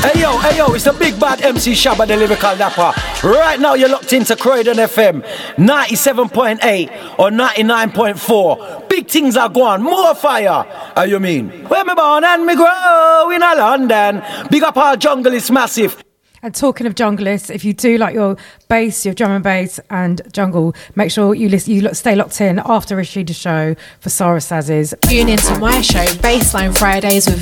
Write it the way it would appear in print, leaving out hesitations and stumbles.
Hey yo, it's the big bad MC Shabba, the lyrical dapper. Right now you're locked into Croydon FM 97.8 or 99.4. Big things are going, more fire. How you mean? Where me born and me grow in a London. Big up our jungle is massive. And talking of junglists, if you do like your bass, your drum and bass and jungle, make sure you stay locked in after Rashida's show for Sarah Saz's. Tune into my show, Bassline Fridays with